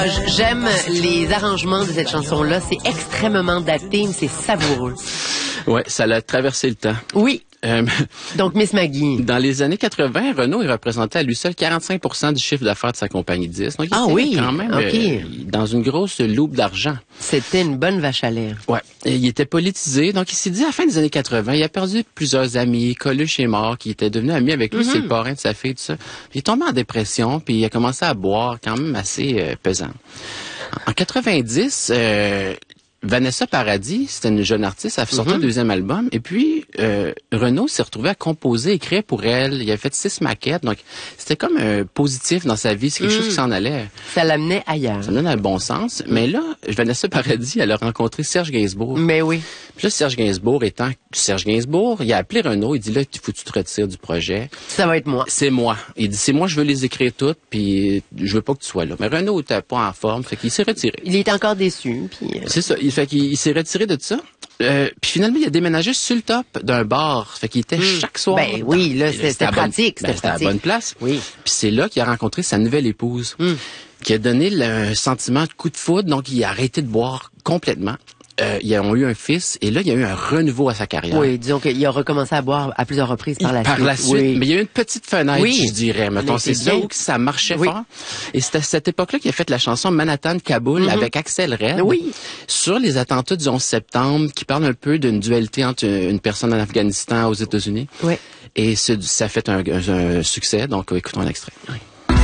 J'aime les arrangements de cette chanson-là. C'est extrêmement daté, mais c'est savoureux. Ouais, ça l'a traversé le temps. Oui. Donc, Miss Maggie. Dans les années 80, Renault, il représentait à lui seul 45% du chiffre d'affaires de sa compagnie de disques. Donc, il était quand même dans une grosse loupe d'argent. C'était une bonne vache à lait. Ouais. Et il était politisé. Donc, il s'est dit, à la fin des années 80, il a perdu plusieurs amis. Coluche est mort, qui était devenu ami avec lui. C'est le parrain de sa fille, tout ça. Puis, il est tombé en dépression, puis il a commencé à boire quand même assez pesant. En 90, Vanessa Paradis, c'était une jeune artiste, elle a sorti un deuxième album, et puis Renaud s'est retrouvé à composer, écrire pour elle. Il a fait 6 maquettes, donc c'était comme positif dans sa vie, c'est quelque chose qui s'en allait. Ça l'amenait ailleurs. Ça l'amenait dans le bon sens. Mais là, Vanessa Paradis, elle a rencontré Serge Gainsbourg. Mais oui. Puis là, Serge Gainsbourg étant Serge Gainsbourg, il a appelé Renaud, il dit là, il faut que tu te retires du projet. Ça va être moi. C'est moi. Il dit, c'est moi, je veux les écrire toutes, puis je veux pas que tu sois là. Mais Renaud était pas en forme, fait qu'il s'est retiré. Il est encore déçu, puis... C'est ça. Fait qu'il s'est retiré de ça. Puis finalement, il a déménagé sur le top d'un bar. Fait qu'il était chaque soir. Ben oui, là, c'était pratique. C'était à la bonne place. Oui. Puis c'est là qu'il a rencontré sa nouvelle épouse, qui a donné un sentiment de coup de foudre. Donc, il a arrêté de boire complètement. Ils ont eu un fils, et là, il y a eu un renouveau à sa carrière. Oui, disons qu'il a recommencé à boire à plusieurs reprises par la suite. Oui. Mais il y a eu une petite fenêtre, je dirais. Mettons, c'est bien. ça où ça marchait fort. Et c'était à cette époque-là qu'il a fait la chanson Manhattan-Kaboul avec Axel Red. Oui. Sur les attentats du 11 septembre, qui parle un peu d'une dualité entre une personne en Afghanistan aux États-Unis. Oui. Et ça a fait un succès, donc écoutons l'extrait. Oui.